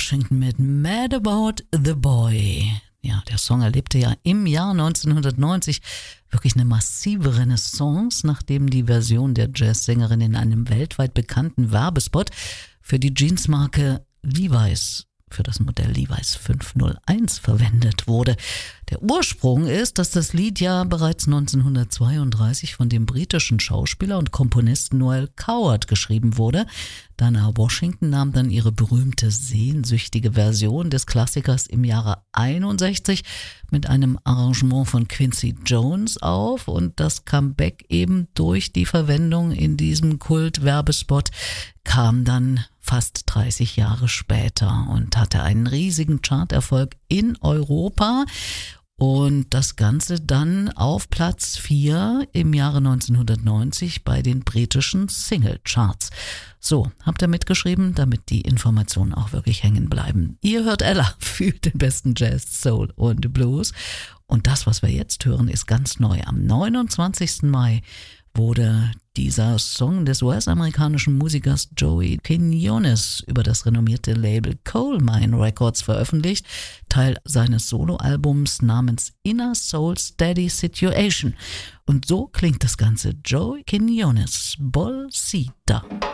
Washington mit Mad About the Boy. Ja, der Song erlebte ja im Jahr 1990 wirklich eine massive Renaissance, nachdem die Version der Jazzsängerin in einem weltweit bekannten Werbespot für die Jeansmarke Levi's, für das Modell Levi's 501 verwendet wurde. Der Ursprung ist, dass das Lied ja bereits 1932 von dem britischen Schauspieler und Komponisten Noel Coward geschrieben wurde. Dinah Washington nahm dann ihre berühmte sehnsüchtige Version des Klassikers im Jahre 61 mit einem Arrangement von Quincy Jones auf, und das Comeback eben durch die Verwendung in diesem Kult-Werbespot kam dann fast 30 Jahre später und hatte einen riesigen Charterfolg in Europa. Und das Ganze dann auf Platz 4 im Jahre 1990 bei den britischen Singlecharts. So, habt ihr mitgeschrieben, damit die Informationen auch wirklich hängen bleiben. Ihr hört Ella für den besten Jazz, Soul und Blues. Und das, was wir jetzt hören, ist ganz neu. Am 29. Mai wurde dieser Song des US-amerikanischen Musikers Joey Quinones über das renommierte Label Coal Mine Records veröffentlicht, Teil seines Soloalbums namens Inner Soul Steady Situation. Und so klingt das Ganze: Joey Quinones, Bolsita.